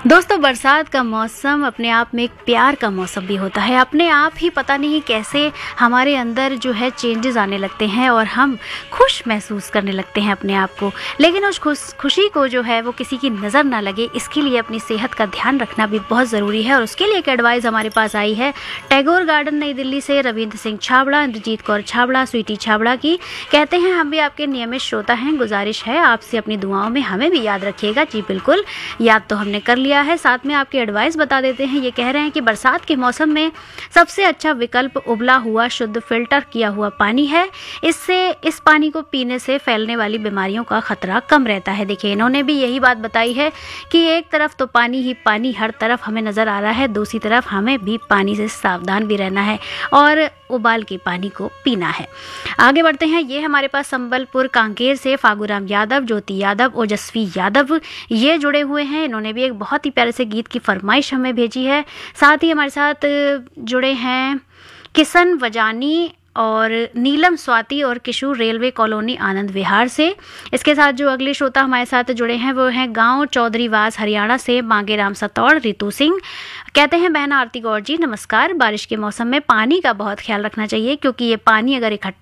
दोस्तों, बरसात का मौसम अपने आप में एक प्यार का मौसम भी होता है। अपने आप ही पता नहीं कैसे हमारे अंदर जो है चेंजेस आने लगते हैं और हम खुश महसूस करने लगते हैं अपने आप को। लेकिन उस खुशी को जो है वो किसी की नज़र ना लगे, इसके लिए अपनी सेहत का ध्यान रखना भी बहुत ज़रूरी है। और उसके लिए एक एडवाइस हमारे पास आई है टैगोर गार्डन नई दिल्ली से रविंद्र सिंह छाबड़ा, इंद्रजीत कौर छाबड़ा, स्वीटी छाबड़ा की। कहते हैं हम भी आपके नियमित श्रोता हैं, गुजारिश है आपसे अपनी दुआओं में हमें भी याद रखिएगा। जी बिल्कुल, याद तो हमने कर लिया है। साथ में आपकी एडवाइस बता देते हैं। ये कह रहे हैं कि बरसात के मौसम में सबसे अच्छा विकल्प उबला हुआ शुद्ध फिल्टर किया हुआ पानी है। इससे इस पानी को पीने से फैलने वाली बीमारियों का खतरा कम रहता है। देखिए, इन्होंने भी यही बात बताई है कि एक तरफ तो पानी ही पानी हर तरफ हमें नजर आ रहा है, दूसरी तरफ हमें भी पानी से सावधान भी रहना है और उबाल के पानी को पीना है। आगे बढ़ते हैं। ये हमारे पास संबलपुर कांकेर से फागूराम यादव, ज्योति यादव, ओजस्वी यादव ये जुड़े हुए हैं। इन्होंने भी एक बहुत ही प्यारे से गीत की फरमाइश हमें भेजी है। साथ ही हमारे साथ जुड़े हैं किशन वजानी और नीलम स्वाति और किशोर रेलवे कॉलोनी आनंद विहार से। इसके साथ जो अगले श्रोता हमारे साथ जुड़े हैं वो हैं गांव चौधरीवास हरियाणा से मांगेराम सतौड़ रितु सिंह। कहते हैं बहना आरती गौर जी नमस्कार। बारिश के मौसम में पानी का बहुत ख्याल रखना चाहिए, क्योंकि ये पानी अगर इकट्ठा